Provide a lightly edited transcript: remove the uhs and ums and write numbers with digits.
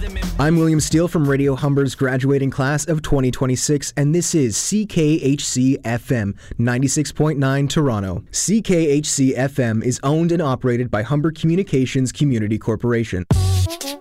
I'm William Steele from Radio Humber's graduating class of 2026, and this is CKHC FM 96.9 Toronto. CKHC FM is owned and operated by Humber Communications Community Corporation.